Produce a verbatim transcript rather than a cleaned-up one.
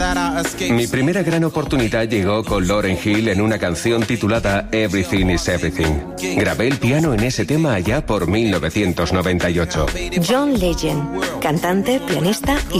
Mi primera gran oportunidad llegó con Lauryn Hill en una canción titulada Everything is Everything. Grabé el piano en ese tema allá por mil novecientos noventa y ocho. John Legend, cantante, pianista y